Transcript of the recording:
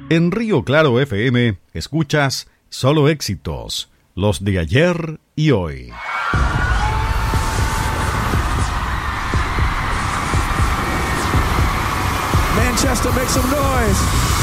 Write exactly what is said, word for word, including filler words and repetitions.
En Río Claro F M escuchas solo éxitos, los de ayer y hoy. Manchester, make some noise.